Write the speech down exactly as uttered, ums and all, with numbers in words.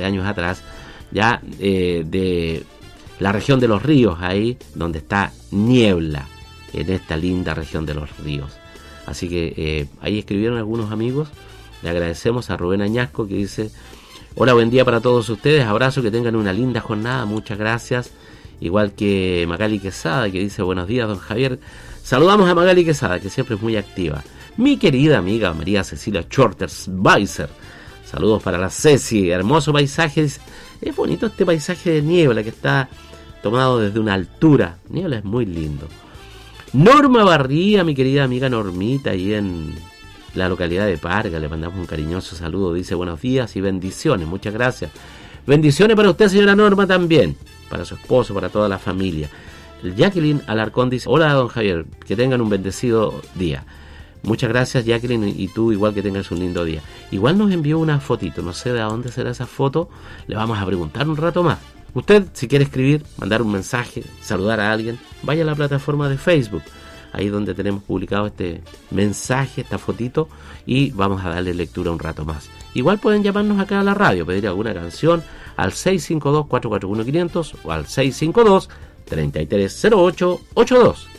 de años atrás, ya eh, de la región de los ríos, ahí donde está Niebla, en esta linda región de los ríos. Así que eh, ahí escribieron algunos amigos. Le agradecemos a Rubén Añasco, que dice: hola, buen día para todos ustedes, abrazo, que tengan una linda jornada, muchas gracias. Igual que Magali Quesada, que dice: buenos días, don Javier. Saludamos a Magali Quesada, que siempre es muy activa. Mi querida amiga María Cecilia Schortersweiser, saludos para la Ceci, hermoso paisaje. Es bonito este paisaje de Niebla, que está tomado desde una altura. Niebla es muy lindo. Norma Barría, mi querida amiga Normita, ahí en la localidad de Parga, le mandamos un cariñoso saludo. Dice: buenos días y bendiciones, muchas gracias. Bendiciones para usted, señora Norma, también, para su esposo, para toda la familia. Jacqueline Alarcón dice: hola, don Javier, que tengan un bendecido día. Muchas gracias, Jacqueline, y tú igual, que tengas un lindo día. Igual nos envió una fotito, no sé de dónde será esa foto, le vamos a preguntar un rato más. Usted, si quiere escribir, mandar un mensaje, saludar a alguien, vaya a la plataforma de Facebook, ahí donde tenemos publicado este mensaje, esta fotito, y vamos a darle lectura un rato más. Igual pueden llamarnos acá a la radio, pedir alguna canción al seis cinco dos, cuatro cuatro uno, cinco cero cero o al seis cinco dos, tres tres cero ocho, ocho dos.